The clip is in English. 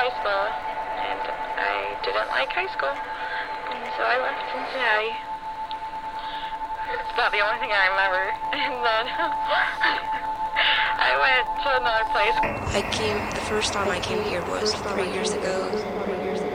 high school, and I didn't like high school, and so I left Cincinnati. It's about the only thing I remember, and then I went to another place. The first time I came here was 3 years ago.